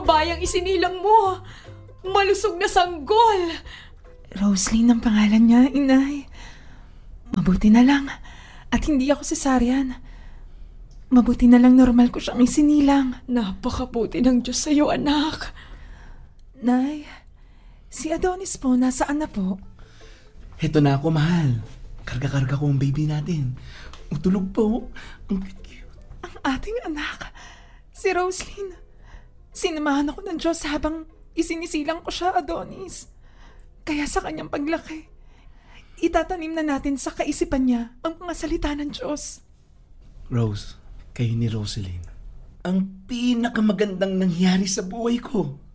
kabayang isinilang mo. Malusog na sanggol. Rosaline ang pangalan niya, inay. Mabuti na lang. At hindi ako cesarean. Mabuti na lang normal ko siyang isinilang. Napakabuti ng Diyos sa'yo, anak. Nay, si Adonis po, nasaan na po? Heto na ako, mahal. Karga-karga ko ang baby natin. Utulog po. Ang cute. Ang ating anak, si Rosaline. Sinamahan ako ng Diyos habang isinisilang ko siya, Adonis. Kaya sa kanyang paglaki, itatanim na natin sa kaisipan niya ang mga salita ng Diyos. Rose, kayo ni Rosaline, ang pinakamagandang nangyari sa buhay ko.